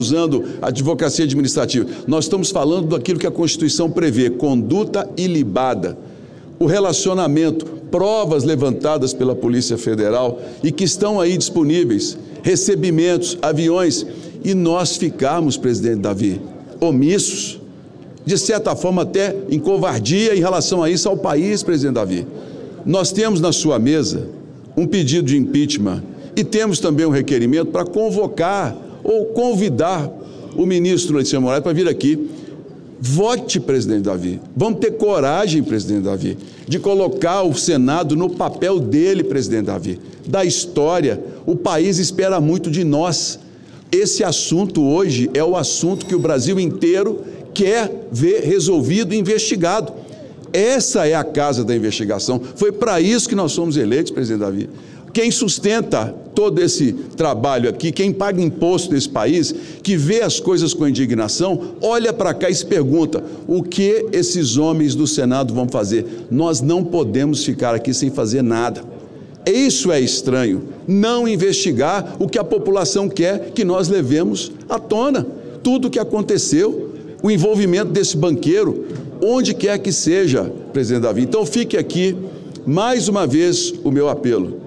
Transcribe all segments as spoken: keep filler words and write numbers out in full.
usando a advocacia administrativa. Nós estamos falando daquilo que a Constituição prevê, conduta ilibada, o relacionamento, provas levantadas pela Polícia Federal e que estão aí disponíveis, recebimentos, aviões, e nós ficarmos, presidente Davi, omissos, de certa forma até em covardia em relação a isso ao país, presidente Davi. Nós temos na sua mesa um pedido de impeachment e temos também um requerimento para convocar ou convidar o ministro Alexandre de Moraes para vir aqui. Vote, presidente Davi. Vamos ter coragem, presidente Davi, de colocar o Senado no papel dele, presidente Davi, da história. O país espera muito de nós. Esse assunto hoje é o assunto que o Brasil inteiro quer ver resolvido e investigado. Essa é a casa da investigação. Foi para isso que nós fomos eleitos, presidente Davi. Quem sustenta todo esse trabalho aqui, quem paga imposto nesse país, que vê as coisas com indignação, olha para cá e se pergunta, o que esses homens do Senado vão fazer? Nós não podemos ficar aqui sem fazer nada. Isso é estranho, não investigar o que a população quer que nós levemos à tona. Tudo o que aconteceu, o envolvimento desse banqueiro, onde quer que seja, presidente Davi. Então fique aqui, mais uma vez, o meu apelo.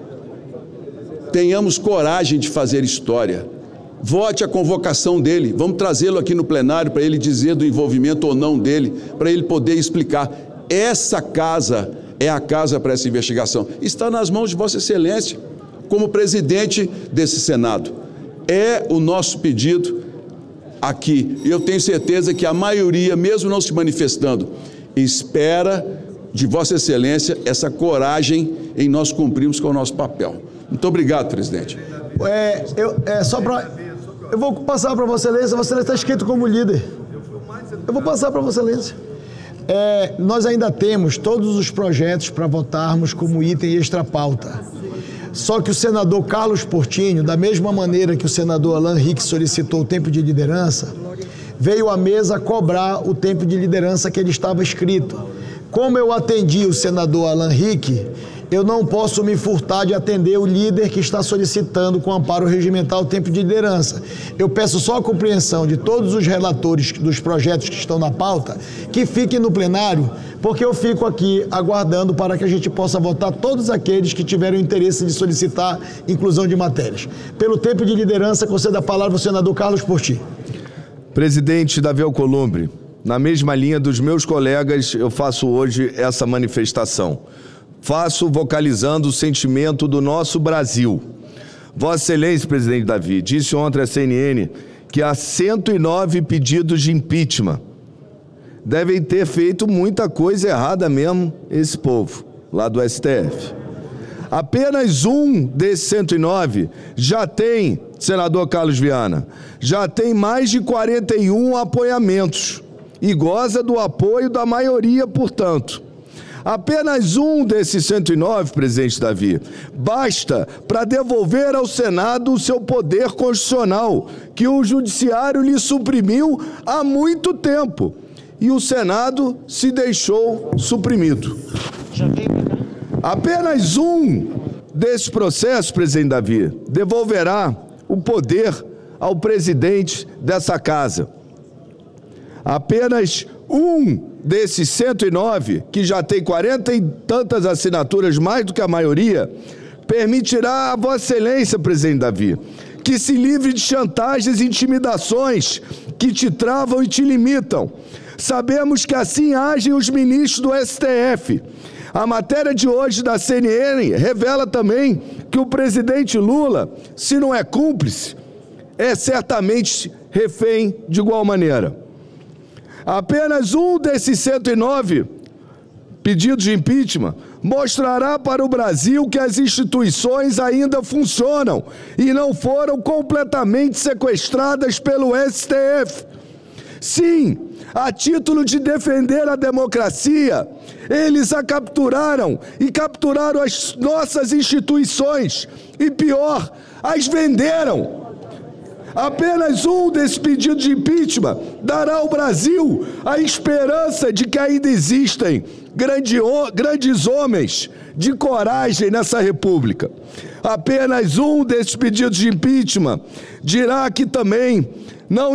Tenhamos coragem de fazer história. Vote a convocação dele. Vamos trazê-lo aqui no plenário para ele dizer do envolvimento ou não dele, para ele poder explicar. Essa casa é a casa para essa investigação. Está nas mãos de Vossa Excelência, como presidente desse Senado. É o nosso pedido aqui. Eu tenho certeza que a maioria, mesmo não se manifestando, espera de Vossa Excelência essa coragem em nós cumprirmos com o nosso papel. Muito obrigado, presidente. É, eu, é, só pra, eu vou passar para Vossa Excelência, Vossa Excelência está escrito como líder. Eu vou passar para Vossa Excelência. É, nós ainda temos todos os projetos para votarmos como item extra-pauta. Só que o senador Carlos Portinho, da mesma maneira que o senador Alan Rick solicitou o tempo de liderança, veio à mesa cobrar o tempo de liderança que ele estava escrito. Como eu atendi o senador Alan Rick, eu não posso me furtar de atender o líder que está solicitando com amparo regimental o tempo de liderança. Eu peço só a compreensão de todos os relatores dos projetos que estão na pauta, que fiquem no plenário, porque eu fico aqui aguardando para que a gente possa votar todos aqueles que tiveram interesse de solicitar inclusão de matérias. Pelo tempo de liderança, concedo a palavra ao senador Carlos Portinho. Presidente Davi Alcolumbre, na mesma linha dos meus colegas, eu faço hoje essa manifestação. Faço vocalizando o sentimento do nosso Brasil. Vossa Excelência, presidente Davi, disse ontem à C N N que há cento e nove pedidos de impeachment. Devem ter feito muita coisa errada mesmo esse povo, lá do S T F. Apenas um desses cento e nove já tem, senador Carlos Viana, já tem mais de quarenta e um apoiamentos e goza do apoio da maioria, portanto. Apenas um desses cento e nove, presidente Davi, basta para devolver ao Senado o seu poder constitucional, que o Judiciário lhe suprimiu há muito tempo. E o Senado se deixou suprimido. Apenas um desses processos, presidente Davi, devolverá o poder ao presidente dessa casa. Apenas um desses cento e nove, que já tem quarenta e tantas assinaturas, mais do que a maioria, permitirá a Vossa Excelência, presidente Davi, que se livre de chantagens e intimidações que te travam e te limitam. Sabemos que assim agem os ministros do S T F. A matéria de hoje da C N N revela também que o presidente Lula, se não é cúmplice, é certamente refém de igual maneira. Apenas um desses cento e nove pedidos de impeachment mostrará para o Brasil que as instituições ainda funcionam e não foram completamente sequestradas pelo S T F. Sim, a título de defender a democracia, eles a capturaram e capturaram as nossas instituições e, pior, as venderam. Apenas um desses pedidos de impeachment dará ao Brasil a esperança de que ainda existem grande, grandes homens de coragem nessa república. Apenas um desses pedidos de impeachment dirá que também não